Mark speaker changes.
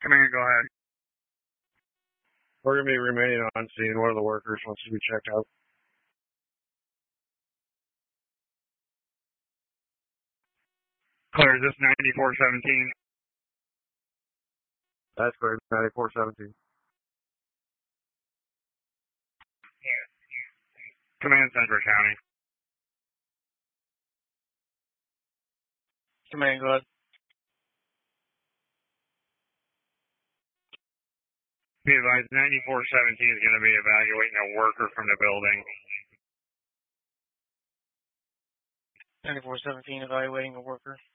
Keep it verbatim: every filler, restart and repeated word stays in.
Speaker 1: Command, go ahead.
Speaker 2: We're going to be remaining on scene. One of the workers wants to be checked out.
Speaker 1: Clear, is this ninety-four seventeen?
Speaker 2: That's clear, ninety-four seventeen.
Speaker 1: Command, Central County.
Speaker 3: Command, go ahead.
Speaker 1: Be advised, ninety-four seventeen is going to be evaluating a worker from the building.
Speaker 3: ninety-four seventeen evaluating a worker.